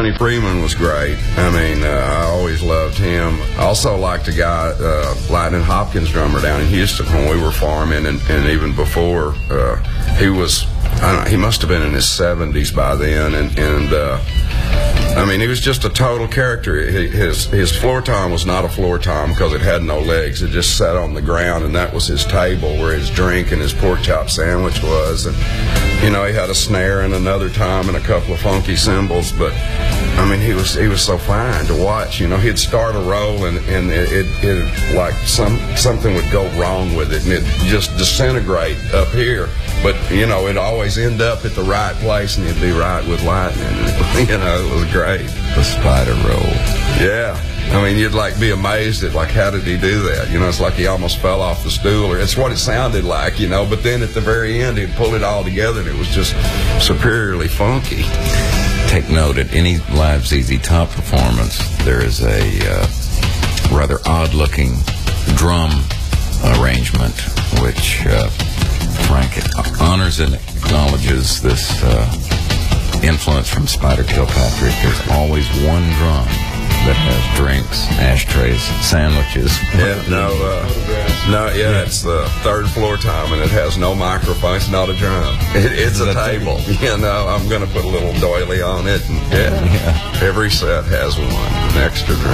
Sonny Freeman was great. I mean, I always loved him. I also liked a guy, Lightning Hopkins drummer down in Houston when we were farming, and even before. He was, I don't know, he must have been in his 70s by then, and I mean, he was just a total character. His floor tom was not a floor tom because it had no legs. It just sat on the ground, and that was his table where his drink and his pork chop sandwich was. And, you know, he had a snare and another tom and a couple of funky cymbals. But, I mean, he was so fine to watch. You know, he'd start a roll, and it like something would go wrong with it, and it'd just disintegrate up here. But, you know, it'd always end up at the right place, and it'd be right with Lightning. You know, it was great. The spider roll. Yeah. I mean, you'd like be amazed at like, how did he do that? You know, it's like he almost fell off the stool, or it's what it sounded like, you know. But then at the very end, he'd pull it all together, and it was just superiorly funky. Take note, at any live ZZ Top performance, there is a rather odd-looking drum arrangement, which Frank honors and acknowledges this influence from Spider Kilpatrick. There's always one drum that has drinks, ashtrays, sandwiches. Yeah, it's the third floor tom, and it has no microphone. It's not a drum. It's a table. You know, I'm going to put a little doily on it, and every set has one, an extra drum.